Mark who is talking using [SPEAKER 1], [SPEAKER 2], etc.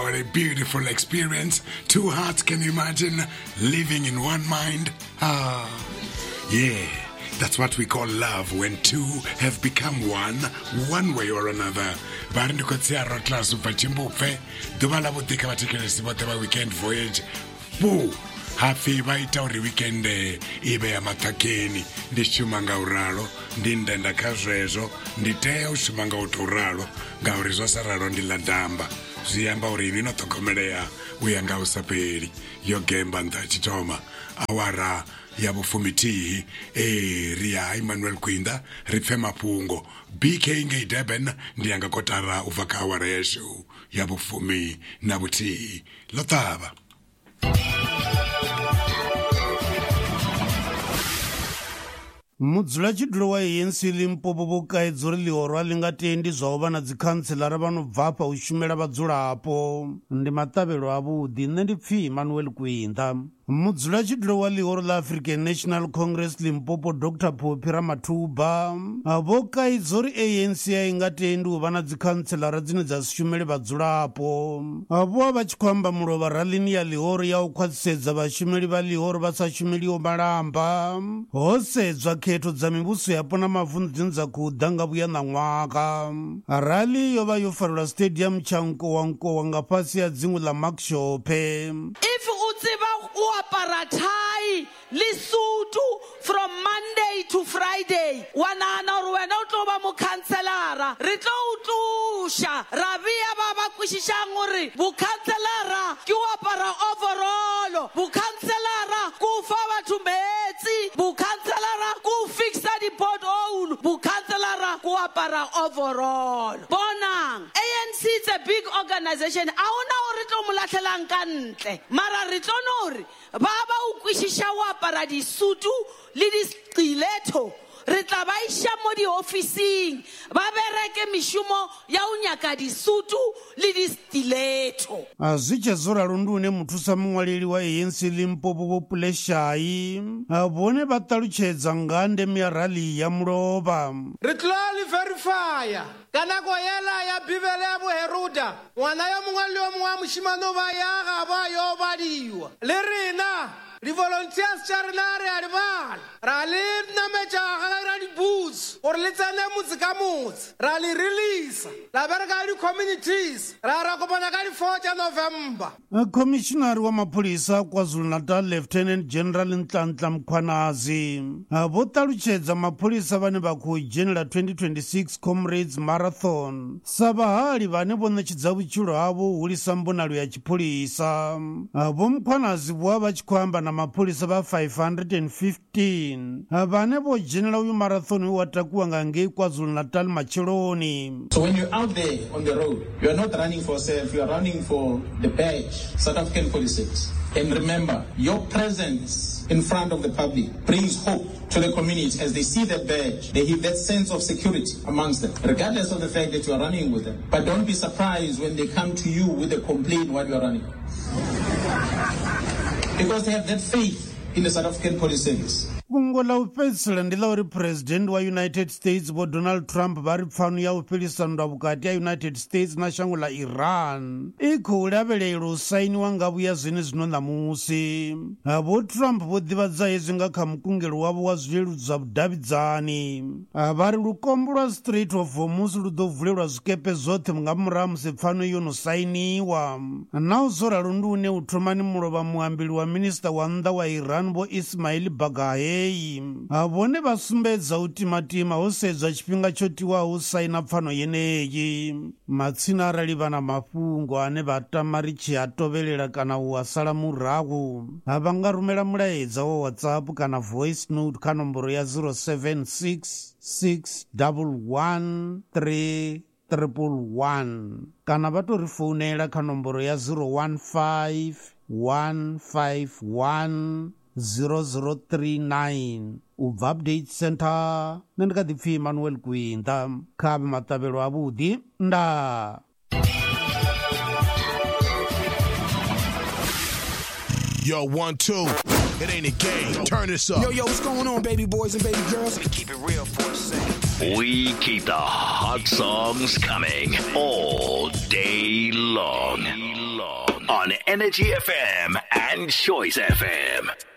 [SPEAKER 1] what a beautiful experience. Two hearts, can you imagine living in one mind? Yeah, that's what we call love, when two have become one way or another. Bari ndikotsia rotla super chimbufe, dubala butika batekelesi bote ba weekend voyage. Boo! Happy vaita uri weekend ibe ya matakeni ndishuma nga uralo ndindenda kazwezo nditea ushuma nga uturalo nga uri zosaralo ndiladamba ziyamba uri nino tokomelea uyanga usapeli yogemba ntachitoma awara ya bufumitihi ria Emmanuel Kwinda rife mapungo BK nge Deben ndiyanga kotara uvaka awara yeshu ya bufumi na buti lotaba.
[SPEAKER 2] mudzulatshidulo wa ANC Limpopo vokaidzo ri lihorwa li nga tendi zwa u vha na dzikhanselara vha no bva afha u shumela vhadzulapo ndi maṱavhelo avhuḓi. Nṋe ndi pfhi Emmanuel Kwinda. mudzulatshidulo wa lihoro la African National Congress Limpopo Dr Phophi Ramathuba vokaidzo ri ANC a i nga tendi u vha na dzikhanselara dzine dza si shumele vhadzulapo. Vho vha tshi khou amba mulovha ralini ya lihoro ya u khwaṱhisedza vhashumeli vha lihoro vha sa shumeliho malamba ho sedzwa khetho dza mivhuso yapo na mavunḓu dzine dza khou ḓa nga vhuya na ṅwaka. Rali yo vha yo farelwa stadium tsha Nkowankowa nga fhasi ya dzingu ḽa Makshophe.
[SPEAKER 3] If u tseba u apara thai le sutu from Monday to Friday wa nahana gore wena o tlo ba mokhanselara re tlo o tusha ra bea ba ba kwešišang gore bokhanselara ke o apara overall, bokhanselara ke o fa batho metsi, bokhanselara ke o fixa di-pothole, bokhanselara ke o apara overall. Bonang ANC it's a big organization, a ona gore tlo mo latlhelang ka ntle mara re tlo no gore ba ba o kwešiša o apara disutu le distiletho re tla ba iša mo diofising ba bereke mešomo ya o nyaka disutu le distiletho.
[SPEAKER 2] Zwi tshe zwo ralo ndi une muthusa muṅwaleli wa ANC Limpopo Vho Puleshai vhone vha ṱalutshedza nga ndeme ya rali ya mulovha.
[SPEAKER 4] Re tlo le verifya ka nako yela ya bibele ya boheruda ngwana yo mongwe le yo mongwe wa mošimane ba ya ga ba yo badiwa le rena di-volunteers tša rena re a di bala ra le nametša ga di-boots gore le tsene motse ka motse ra le releasa la bereka di-communities ra kopana ka di-4 tša November.
[SPEAKER 2] Commissioner wa mapholisa KwaZulu-Natal Lieutenant General Nhlanhla Mkhwanazi vho ṱalutshedza mapholisa vhane vha khou dzhenela 2026 Comrades Marathon sa vhahali vhane vho ṋetshedza vhutshilo havho u hulisa mbonalo ya tshipholisa. Vho Mkhwanazi vho vha tshi khou amba na mapholisa vha 515 vhane vho dzhenela uyu marathon wa takuwa nga ngei KwaZulu-Natal matsheloni.
[SPEAKER 5] So when you're out there on the road, you are not running for self, you are running for the badge, South African Police Service. And remember, your presence in front of the public brings hope to the community. As they see that badge, they have that sense of security amongst them, regardless of the fact that you are running with them. But don't be surprised when they come to you with a complaint while you are running. Because they have that faith in the South African Police Service.
[SPEAKER 2] Fhungo la u fhedzisela ndi ḽa uri president wa United States vho Donald Trump vha ri pfano ya u fhelisa nndwa vhukati ya United States na shango ḽa Iran i khou lavhelela u sainiwa nga vhuya zwenezwino ṋamusi. Vho Trump vho ḓivhadza hezwi nga kha mukungelo wavho wa zwileludzi zwa vhudavhidzani. Vha ri lukombo lwa Strait of Hormuz lu ḓo vulelwa zwikepe zwoṱhe nga murahu musi pfano yo no sainiwa. Na u zwo ralo ndi une u thomani mulovha muambeli wa minista wa nnḓa wa Iran vho Ismail Bagaei vhone vha sumbedza u timatima ho sedzwa tshifhinga tsho tiwaho u saina pfano yeneyi. Matsina arali vha na mafhungo ane vha tama ri tshi a tovhelela kana u a sala murahu vha nga rumela mulaedza wa WhatsApp kana voice note kha nomboro ya 076611311 kana vha to ri founela kha nomboro ya 015 0039 ubva update center. Nṋe ndi kha ḓi pfhi Emmanuel Kwinda kha maṱavhelo avhuḓi nda.
[SPEAKER 6] Yo, 1, 2, it ain't a game. Turn this up.
[SPEAKER 7] Yo, what's going on, baby boys and baby girls?
[SPEAKER 8] We keep it real for a second.
[SPEAKER 9] We keep the hot songs coming all day long. Energy FM and Choice FM.